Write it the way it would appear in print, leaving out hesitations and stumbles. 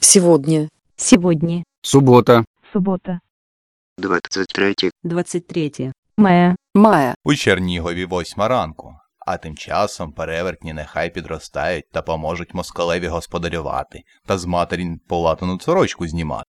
Сегодня. Сегодня. Субота. Суббота. 23 Мая. Мая. У Чернігові 8 ранку, а тим часом перевертні нехай підростають та поможуть москалеві господарювати та з матері полатану сорочку знімати.